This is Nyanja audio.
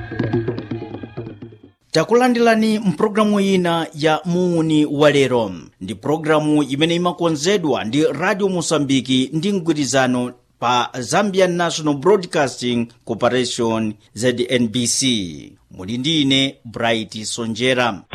takulandirani mpulogalamu ina ya muuni wa lero. Ndi pulogalamu imene imakonzedwa ndi Radio Mosambiki ndi mgwirizano pa Zambian National Broadcasting Corporation ZNBC. Muli ndi ine Bright Sonjera.